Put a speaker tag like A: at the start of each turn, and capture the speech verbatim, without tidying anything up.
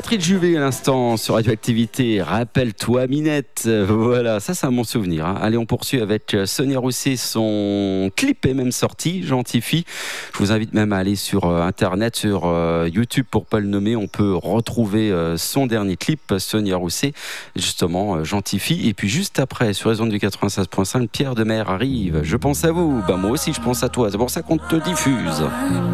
A: Astrid Juvet à l'instant sur Radioactivité. Rappelle-toi Minette. Voilà, ça c'est un bon souvenir. Hein. Allez, on poursuit avec Sonia Rousset. Son clip est même sorti, Gentille fille. Je vous invite même à aller sur internet, sur YouTube pour pas le nommer. On peut retrouver son dernier clip, Sonia Rousset, justement Gentille fille. Et puis juste après, sur les ondes du quatre-vingt-seize point cinq, Pierre Demer arrive. Je pense à vous. Bah moi aussi je pense à toi. C'est pour ça qu'on te diffuse.